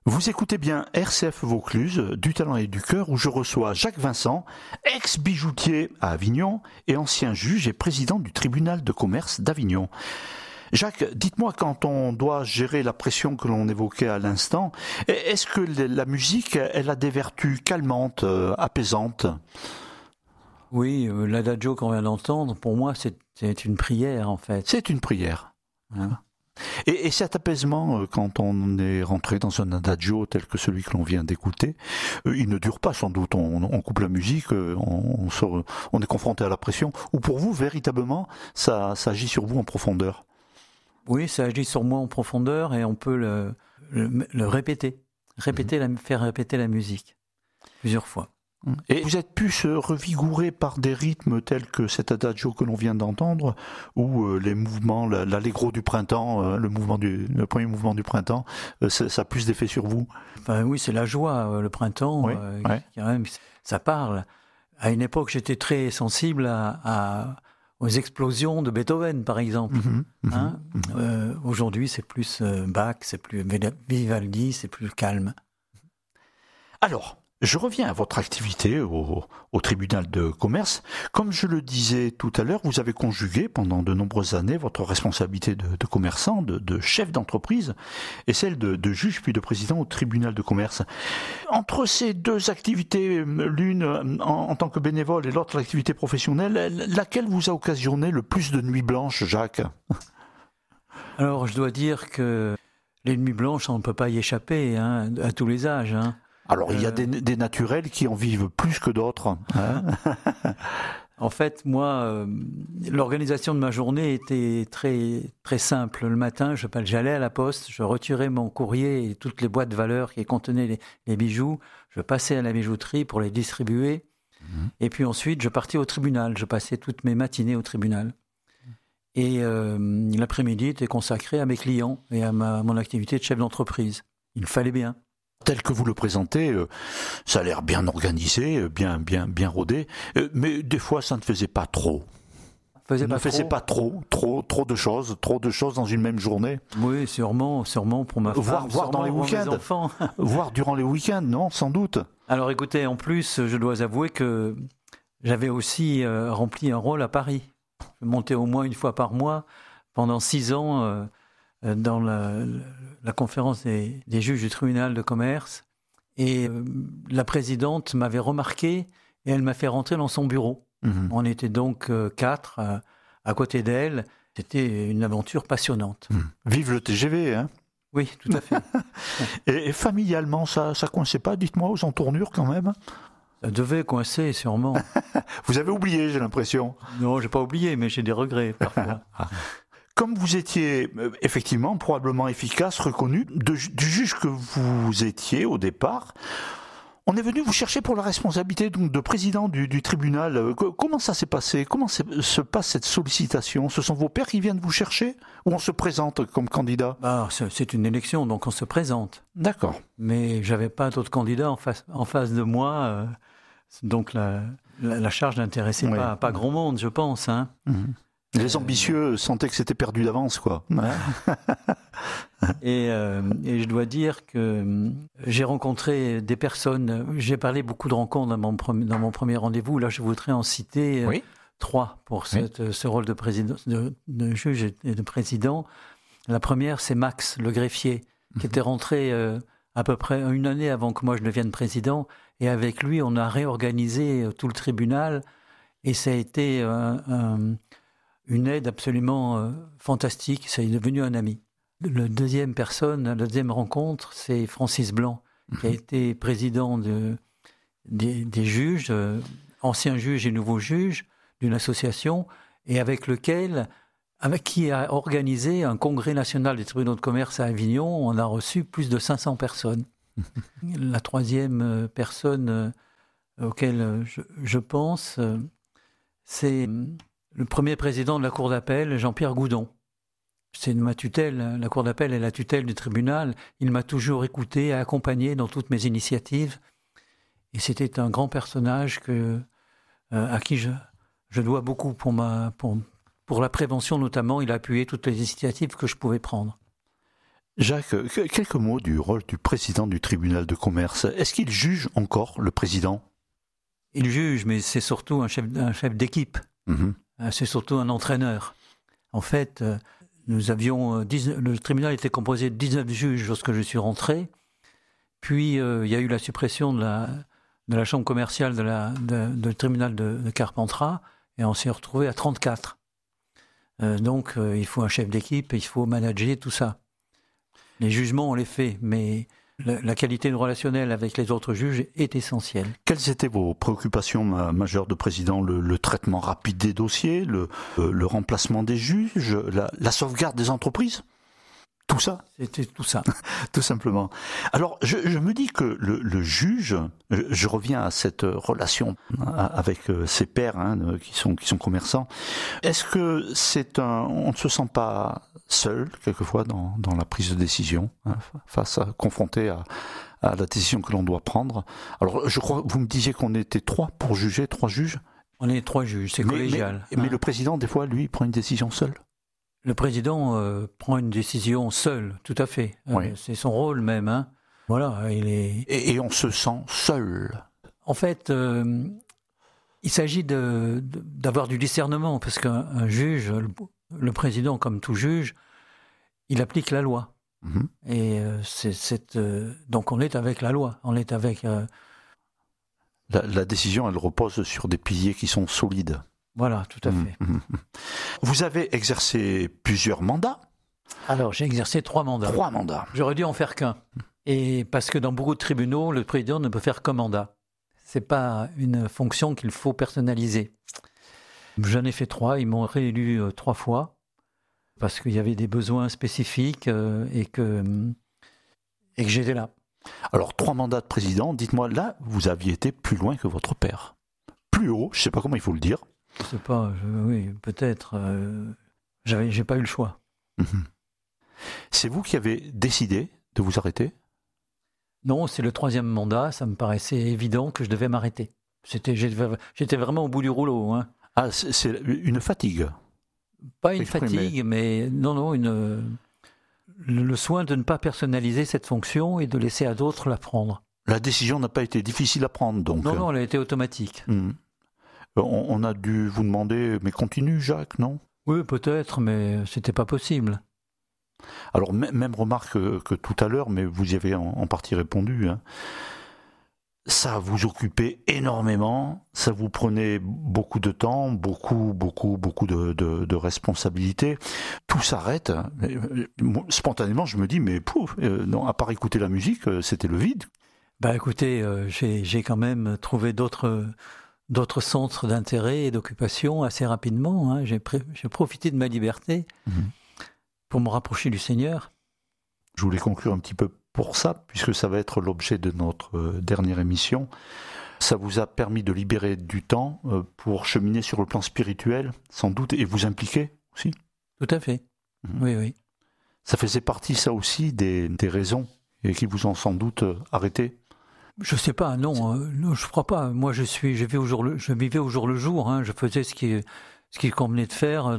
Vous écoutez bien RCF Vaucluse, du talent et du cœur, où je reçois Jacques Vincent, ex-bijoutier à Avignon et ancien juge et président du tribunal de commerce d'Avignon. Jacques, dites-moi, quand on doit gérer la pression que l'on évoquait à l'instant, est-ce que la musique, elle a des vertus calmantes, apaisantes ? Oui, l'adagio qu'on vient d'entendre, pour moi, c'est une prière, en fait. C'est une prière. Hein? Et cet apaisement, quand on est rentré dans un adagio tel que celui que l'on vient d'écouter, il ne dure pas sans doute. On coupe la musique, on est confronté à la pression. Ou pour vous, véritablement, ça agit sur vous en profondeur ? Oui, ça agit sur moi en profondeur et on peut le répéter. Faire répéter la musique plusieurs fois. Et vous êtes plus revigoré par des rythmes tels que cet adagio que l'on vient d'entendre, ou les mouvements, l'allegro du printemps, le premier mouvement du printemps, ça a plus d'effet sur vous ? Enfin, oui, c'est la joie, le printemps, oui, quand même, ça parle. À une époque, j'étais très sensible aux explosions de Beethoven, par exemple. Aujourd'hui, c'est plus Bach, c'est plus Vivaldi, c'est plus calme. Alors, je reviens à votre activité au tribunal de commerce. Comme je le disais tout à l'heure, vous avez conjugué pendant de nombreuses années votre responsabilité de commerçant, de chef d'entreprise, et celle de juge puis de président au tribunal de commerce. Entre ces deux activités, l'une en tant que bénévole et l'autre l'activité professionnelle, laquelle vous a occasionné le plus de nuits blanches, Jacques ? Alors, je dois dire que les nuits blanches, on ne peut pas y échapper, à tous les âges. Alors, il y a des naturels qui en vivent plus que d'autres. Hein. En fait, moi, l'organisation de ma journée était très, très simple. Le matin, j'allais à la poste, je retirais mon courrier et toutes les boîtes de valeurs qui contenaient les bijoux. Je passais à la bijouterie pour les distribuer. Et puis ensuite, je partais au tribunal. Je passais toutes mes matinées au tribunal. Et l'après-midi était consacré à mes clients et à mon activité de chef d'entreprise. Il fallait bien. Tel que vous le présentez, ça a l'air bien organisé, bien rodé, mais des fois ça ne faisait pas trop. Faisait pas trop de choses dans une même journée. Oui, sûrement pour ma femme, voire dans les week-ends, mes enfants. Voire durant les week-ends, non, sans doute. Alors écoutez, en plus, je dois avouer que j'avais aussi rempli un rôle à Paris. Je montais au moins une fois par mois pendant 6 ans. Dans la conférence des juges du tribunal de commerce, et la présidente m'avait remarqué et elle m'a fait rentrer dans son bureau. On était donc 4 à côté d'elle. C'était une aventure passionnante. Vive le TGV, hein ? Oui, tout à fait. Et familialement, ça coinçait pas, dites-moi, aux entournures quand même ? Ça devait coincer, sûrement. Vous avez oublié, j'ai l'impression. Non, j'ai pas oublié, mais j'ai des regrets parfois. Comme vous étiez effectivement probablement efficace, reconnu, du juge que vous étiez au départ, on est venu vous chercher pour la responsabilité donc, de président du tribunal. Comment ça s'est passé ? Comment se passe cette sollicitation ? Ce sont vos pairs qui viennent vous chercher ou on se présente comme candidat ? C'est une élection, donc on se présente. D'accord. Mais j'avais pas d'autres candidats en face de moi, donc la charge n'intéressait pas grand monde, je pense. Les ambitieux sentaient que c'était perdu d'avance, quoi. Et je dois dire que j'ai rencontré des personnes. J'ai parlé beaucoup de rencontres dans mon premier rendez-vous. Là, je voudrais en citer 3 pour ce rôle de juge et de président. La première, c'est Max, le greffier, qui était rentré à peu près une année avant que moi je devienne président. Et avec lui, on a réorganisé tout le tribunal. Et ça a été une aide absolument fantastique. C'est devenu un ami. La deuxième rencontre, c'est Francis Blanc, qui a été président des juges, anciens juges et nouveaux juges d'une association, et avec qui a organisé un congrès national des tribunaux de commerce à Avignon. On a reçu plus de 500 personnes. La troisième personne auquel je pense, c'est le premier président de la Cour d'appel, Jean-Pierre Goudon. C'est ma tutelle, la Cour d'appel est la tutelle du tribunal. Il m'a toujours écouté et accompagné dans toutes mes initiatives. Et c'était un grand personnage à qui je dois beaucoup pour la prévention notamment. Il a appuyé toutes les initiatives que je pouvais prendre. Jacques, quelques mots du rôle du président du tribunal de commerce. Est-ce qu'il juge encore le président ? Il juge, mais c'est surtout un chef d'équipe. C'est surtout un entraîneur. En fait, le tribunal était composé de 19 juges lorsque je suis rentré. Puis, il y a eu la suppression de la chambre commerciale du tribunal de Carpentras, et on s'est retrouvé à 34. Donc, il faut un chef d'équipe, il faut manager tout ça. Les jugements, on les fait, mais la qualité relationnelle avec les autres juges est essentielle. Quelles étaient vos préoccupations majeures de président ? Le traitement rapide des dossiers, le remplacement des juges, la sauvegarde des entreprises ? Tout ça ? C'était tout ça. Tout simplement. Alors, je me dis que le juge, je reviens à cette relation avec ses pairs qui sont commerçants. Est-ce que on ne se sent pas seul, quelquefois, dans la prise de décision, confronté à la décision que l'on doit prendre ? Alors, je crois, vous me disiez qu'on était 3 pour juger, 3 juges ? On est 3 juges, c'est collégial. Mais le président, des fois, lui, prend une décision seul ? Le président prend une décision seul, tout à fait. Oui. C'est son rôle même. Voilà, il est. Et on se sent seul. En fait, il s'agit d'avoir du discernement, parce qu'un juge, le président, comme tout juge, il applique la loi. Et donc on est avec la loi. On est avec. La décision, elle repose sur des piliers qui sont solides. Voilà, tout à fait. Vous avez exercé plusieurs mandats ? Alors, j'ai exercé 3 mandats. 3 mandats. J'aurais dû en faire qu'un. Et parce que dans beaucoup de tribunaux, le président ne peut faire qu'un mandat. C'est pas une fonction qu'il faut personnaliser. J'en ai fait 3. Ils m'ont réélu 3 fois parce qu'il y avait des besoins spécifiques et que j'étais là. Alors, 3 mandats de président. Dites-moi, là, vous aviez été plus loin que votre père. Plus haut, je ne sais pas comment il faut le dire. Je sais pas, oui, peut-être. J'ai pas eu le choix. C'est vous qui avez décidé de vous arrêter ? Non, c'est le 3e mandat. Ça me paraissait évident que je devais m'arrêter. J'étais vraiment au bout du rouleau. Ah, c'est une fatigue ? Pas une fatigue, mais non, le soin de ne pas personnaliser cette fonction et de laisser à d'autres la prendre. La décision n'a pas été difficile à prendre, donc ? Non, elle a été automatique. On a dû vous demander, mais continue Jacques, non ? Oui, peut-être, mais c'était pas possible. Alors, même remarque que tout à l'heure, mais vous y avez en partie répondu, ça vous occupait énormément, ça vous prenait beaucoup de temps, beaucoup de responsabilités. Tout s'arrête. Spontanément, je me dis, mais non, à part écouter la musique, c'était le vide. Écoutez, j'ai quand même trouvé d'autres centres d'intérêt et d'occupation assez rapidement. J'ai profité de ma liberté pour me rapprocher du Seigneur. Je voulais conclure un petit peu pour ça, puisque ça va être l'objet de notre dernière émission. Ça vous a permis de libérer du temps pour cheminer sur le plan spirituel, sans doute, et vous impliquer aussi ? Tout à fait, oui. Ça faisait partie, ça aussi, des raisons qui vous ont sans doute arrêté ? Je sais pas, non, je crois pas. Moi, je vivais au jour le jour. Je faisais ce qu'il convenait de faire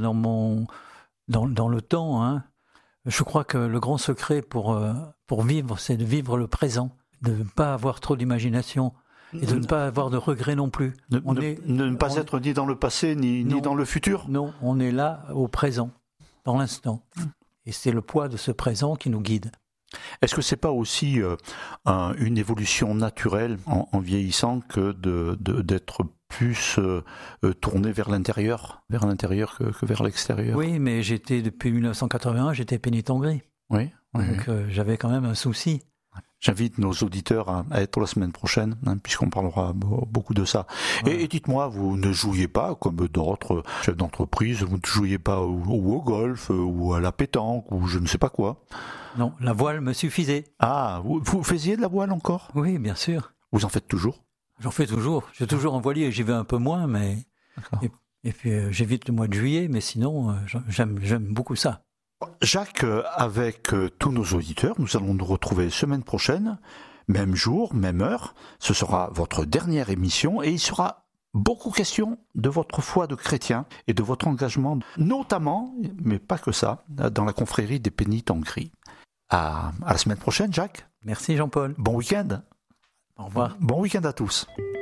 dans le temps. Je crois que le grand secret pour vivre, c'est de vivre le présent, de ne pas avoir trop d'imagination et de ne pas avoir de regrets non plus. Ne pas être ni dans le passé ni dans le futur. Non, on est là au présent, dans l'instant. Et c'est le poids de ce présent qui nous guide. Est-ce que c'est pas aussi une évolution naturelle en vieillissant que d'être plus tourné vers l'intérieur que vers l'extérieur ? Oui, mais depuis 1981, j'étais pénitent gris. Oui. Donc j'avais quand même un souci. J'invite nos auditeurs à être la semaine prochaine, puisqu'on parlera beaucoup de ça. Ouais. Et dites-moi, vous ne jouiez pas, comme d'autres chefs d'entreprise, vous ne jouiez pas au golf, ou à la pétanque, ou je ne sais pas quoi ? Non, la voile me suffisait. Ah, vous faisiez de la voile encore ? Oui, bien sûr. Vous en faites toujours ? J'en fais toujours. J'ai toujours en voilier, j'y vais un peu moins, mais... Et puis j'évite le mois de juillet, mais sinon, j'aime beaucoup ça. Jacques, avec tous nos auditeurs, nous allons nous retrouver semaine prochaine, même jour, même heure. Ce sera votre dernière émission et il sera beaucoup question de votre foi de chrétien et de votre engagement, notamment, mais pas que ça, dans la confrérie des pénitents gris. À la semaine prochaine, Jacques. Merci Jean-Paul. Bon week-end. Au revoir. Bon week-end à tous.